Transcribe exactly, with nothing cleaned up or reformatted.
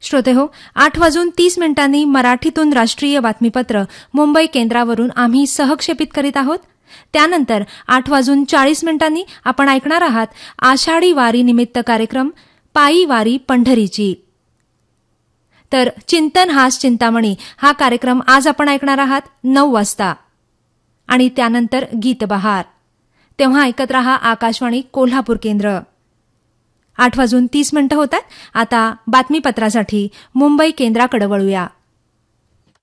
श्रोतेहो, आठ वाजून तीस मिनिटांनी मराठीतून राष्ट्रीय बातमीपत्र मुंबई केंद्रावरून आम्ही सहक्षेपित करीत आहोत. त्यानंतर आठ वाजून चाळीस मिनिटांनी आपण ऐकणार आहात आषाढी वारी निमित्त कार्यक्रम पायी वारी पंढरीची. तर चिंतन हास चिंतामणी हा कार्यक्रम आज आपण ऐकणार आहात नऊ वाजता आणि त्यानंतर गीतबहार. तेव्हा ऐकत रहा आकाशवाणी कोल्हापूर केंद्र. आठ वाजून तीस मिनिटं होतात. आता बातमीपत्रासाठी मुंबई केंद्राकडे वळूया.